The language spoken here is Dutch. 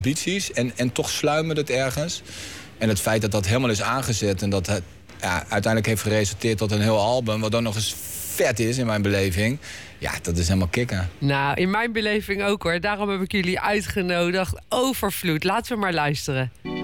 ambities en toch sluimert het ergens. En het feit dat dat helemaal is aangezet en dat het uiteindelijk heeft geresulteerd tot een heel album, wat dan nog eens vet is in mijn beleving. Ja, dat is helemaal kicken. Nou, in mijn beleving ook hoor. Daarom heb ik jullie uitgenodigd. Overvloed. Laten we maar luisteren.